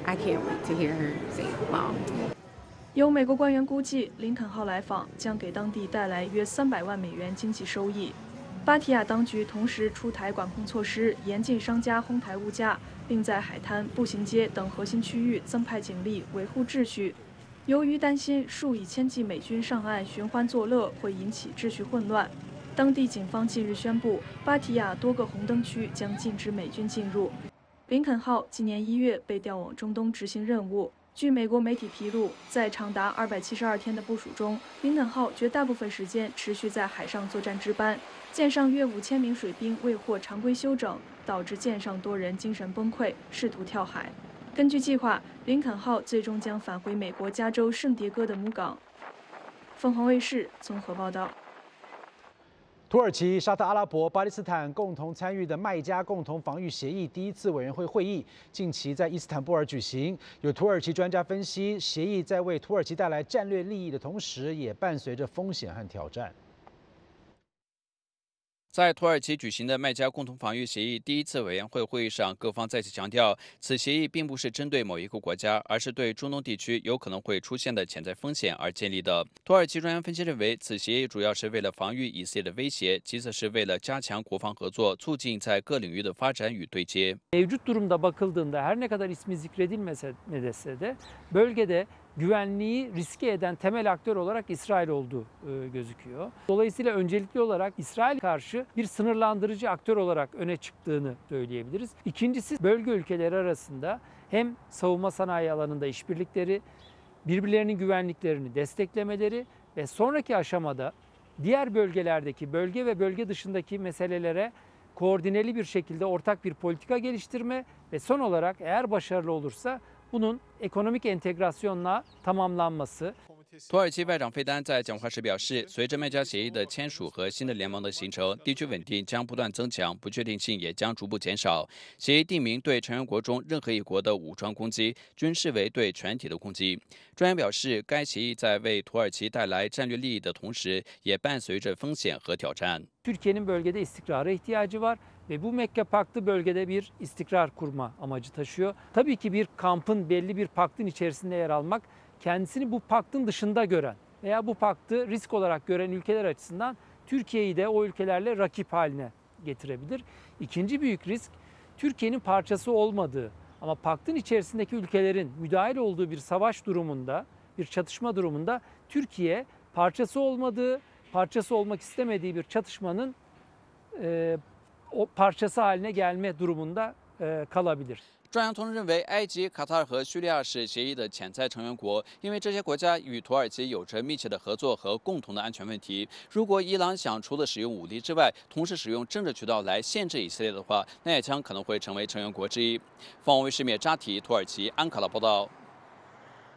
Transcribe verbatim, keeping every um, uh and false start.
I can't wait to hear her say "mom." 有美国官员估计，林肯号来访将给当地带来约三百万美元经济收益。芭提雅当局同时出台管控措施，严禁商家哄抬物价，并在海滩、步行街等核心区域增派警力维护秩序。由于担心数以千计美军上岸寻欢作乐会引起秩序混乱，当地警方近日宣布，芭提雅多个红灯区将禁止美军进入。林肯号今年一月被调往中东执行任务。据美国媒体披露，在长达二百七十二天的部署中，林肯号绝大部分时间持续在海上作战值班。舰上约五千名水兵未获常规休整，导致舰上多人精神崩溃，试图跳海。根据计划，林肯号最终将返回美国加州圣迭戈的母港。凤凰卫视综合报道。 土耳其、沙特阿拉伯、巴基斯坦共同参与的麦加共同防御协议第一次委员会会议近期在伊斯坦布尔举行。有土耳其专家分析，协议在为土耳其带来战略利益的同时，也伴随着风险和挑战。 在土耳其举行的麦加共同防御协议第一次委员会会议上，各方再次强调，此协议并不是针对某一个国家，而是对中东地区有可能会出现的潜在风险而建立的。土耳其专家分析认为，此协议主要是为了防御以色列的威胁，其次是为了加强国防合作，促进在各领域的发展与对接。 Mevcut durumda bakıldığında her ne kadar ismi zikredilmese ne dese de bölgede güvenliği riske eden temel aktör olarak İsrail olduğu e, gözüküyor. Dolayısıyla öncelikli olarak İsrail karşı bir sınırlandırıcı aktör olarak öne çıktığını söyleyebiliriz. İkincisi bölge ülkeleri arasında hem savunma sanayi alanında işbirlikleri, birbirlerinin güvenliklerini desteklemeleri ve sonraki aşamada diğer bölgelerdeki bölge ve bölge dışındaki meselelere koordineli bir şekilde ortak bir politika geliştirme ve son olarak eğer başarılı olursa bunun ekonomik entegrasyonla tamamlanması。 土耳其外长费丹在讲话时表示，随着麦加协议的签署和新的联盟的形成，地区稳定将不断增强，不确定性也将逐步减少。协议定明，对成员国中任何一国的武装攻击均视为对全体的攻击。专家表示，该协议在为土耳其带来战略利益的同时，也伴随着风险和挑战。 Türkiye'nin bölgede istikrara ihtiyacı var ve bu Mekke Paktı bölgede bir istikrar kurma amacı taşıyor. Tabii ki bir kampın belli bir paktın içerisinde yer almak, kendisini bu paktın dışında gören veya bu paktı risk olarak gören ülkeler açısından Türkiye'yi de o ülkelerle rakip haline getirebilir. İkinci büyük risk, Türkiye'nin parçası olmadığı ama paktın içerisindeki ülkelerin müdahil olduğu bir savaş durumunda, bir çatışma durumunda Türkiye parçası olmadığı, parçası olmak istemediği bir çatışmanın e, o parçası haline gelme durumunda e, kalabilir. 专家同时认为，埃及、卡塔尔和叙利亚是协议的潜在成员国，因为这些国家与土耳其有着密切的合作和共同的安全问题。如果伊朗想除了使用武力之外，同时使用政治渠道来限制以色列的话，那也将可能会成为成员国之一。凤凰卫视灭扎提土耳其安卡拉报道。